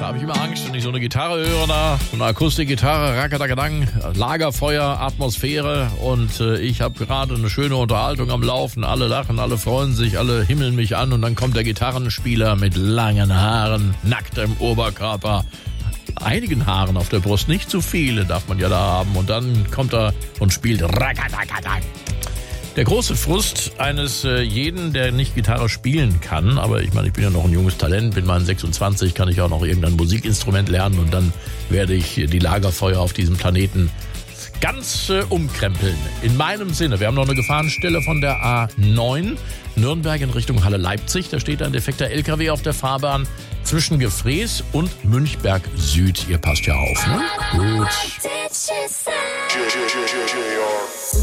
habe ich immer Angst, wenn ich so eine Gitarre höre, da, so eine Akustikgitarre, Rackerdackadang, Lagerfeuer, Atmosphäre und ich habe gerade eine schöne Unterhaltung am Laufen. Alle lachen, alle freuen sich, alle himmeln mich an und dann kommt der Gitarrenspieler mit langen Haaren, nacktem Oberkörper, einigen Haaren auf der Brust, nicht zu viele darf man ja da haben und dann kommt er und spielt Rackerdackadang. Der große Frust eines jeden, der nicht Gitarre spielen kann, aber ich meine, ich bin ja noch ein junges Talent, bin mal 26, kann ich auch noch irgendein Musikinstrument lernen und dann werde ich die Lagerfeuer auf diesem Planeten ganz umkrempeln. In meinem Sinne, wir haben noch eine Gefahrenstelle von der A9, Nürnberg in Richtung Halle Leipzig, da steht ein defekter LKW auf der Fahrbahn zwischen Gefrees und Münchberg Süd. Ihr passt ja auf, ne? Gut.